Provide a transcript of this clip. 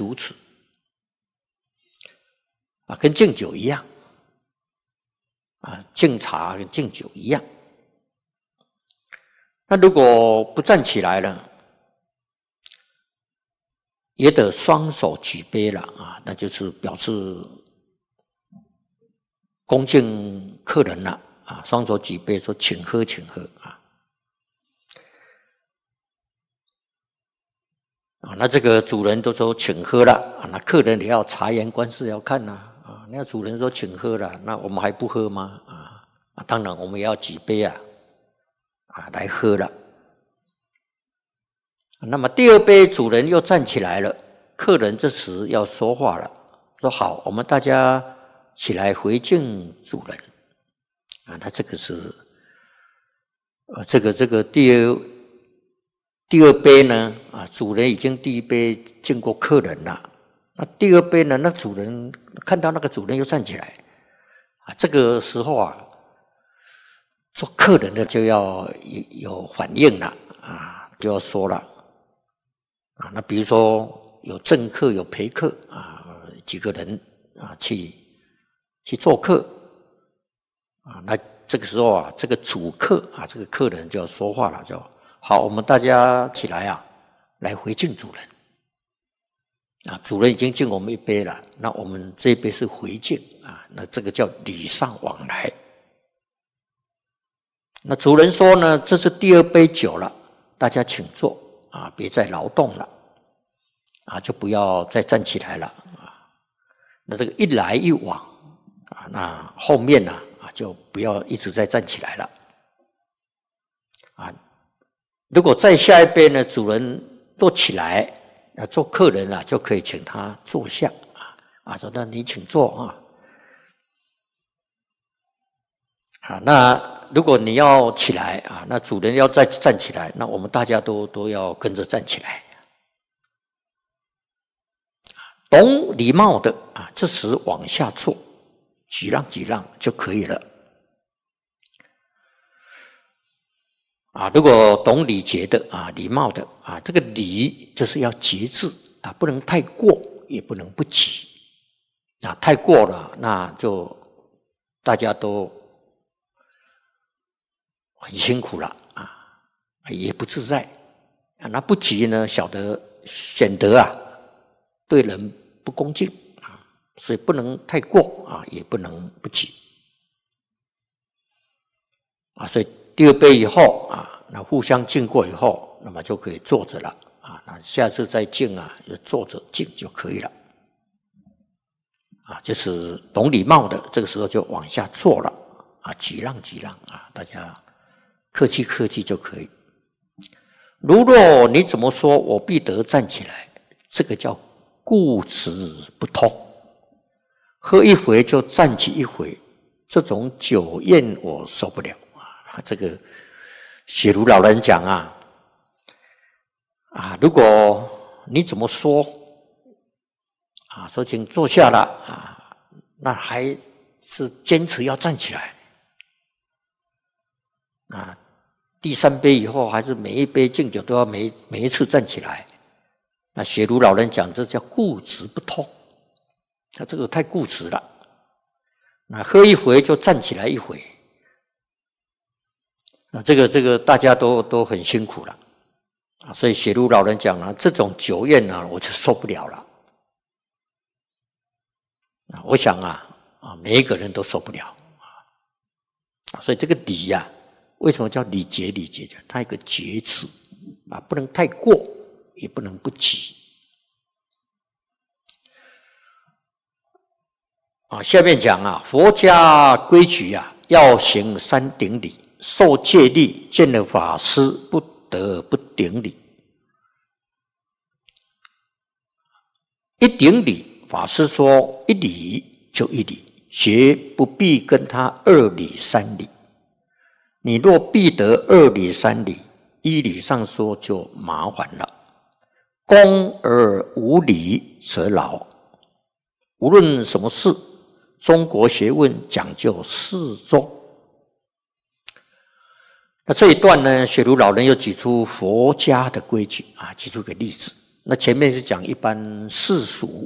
如此啊，跟敬酒一样啊，敬茶跟敬酒一样。那如果不站起来了，也得双手举杯了啊，那就是表示恭敬客人了啊，双手举杯说请喝，请喝啊。啊，那这个主人都说请喝了啊，那客人也要察言观色要看呐啊，那主人说请喝了，那我们还不喝吗？啊，当然我们也要举杯啊来喝了。那么第二杯主人又站起来了，客人这时要说话了，说好，我们大家起来回敬主人啊。那这个是这个第二杯呢啊，主人已经第一杯敬过客人了，那第二杯呢，那主人看到那个主人又站起来啊，这个时候啊，做客人的就要有反应了啊，就要说了啊。那比如说有正客有陪客啊，几个人啊去做客啊，那这个时候啊，这个主客啊，这个客人就要说话了，就好，我们大家起来啊，来回敬主人啊。主人已经敬我们一杯了，那我们这一杯是回敬啊，那这个叫礼尚往来。那主人说呢，这是第二杯酒了，大家请坐啊，别再劳动了啊，就不要再站起来了啊。那这个一来一往啊，那后面呢就不要一直再站起来了啊。如果再下一杯呢，主人都起来，那做客人啊，就可以请他坐下啊，说那你请坐啊。那如果你要起来啊，那主人要再站起来，那我们大家都要跟着站起来。懂礼貌的啊，这时往下坐，几让几让就可以了。啊，如果懂礼节的啊，礼貌的啊，这个礼就是要节制啊，不能太过，也不能不及啊。太过了，那就大家都很辛苦了啊，也不自在啊。那不及呢，显得啊对人不恭敬啊，所以不能太过啊，也不能不及啊。所以第二杯以后啊，那互相敬过以后，那么就可以坐着了啊。那下次再敬啊，就坐着敬就可以了啊。就是懂礼貌的，这个时候就往下坐了啊，几让几让啊，大家客气客气就可以。如若你怎么说，我必得站起来，这个叫固执不通。喝一回就站起一回，这种酒宴我受不了。这个雪如老人讲如果你怎么说说请坐下了那还是坚持要站起来第三杯以后还是每一杯敬酒都要每一次站起来，那雪如老人讲这叫固执不通，他这个太固执了。那喝一回就站起来一回。这个大家都很辛苦了所以雪如老人讲这种酒宴我就受不了了我想每一个人都受不了所以这个礼为什么叫礼节？礼节它有一个节制不能太过，也不能不及下面讲佛家规矩要行三顶礼。受戒律，见了法师不得不顶礼。一顶礼，法师说一礼就一礼，绝不必跟他二礼三礼。你若必得二礼三礼，一礼上说就麻烦了。恭而无礼则劳。无论什么事，中国学问讲究适中。那这一段呢，雪如老人又举出佛家的规矩举出个例子。 那前面是讲一般世俗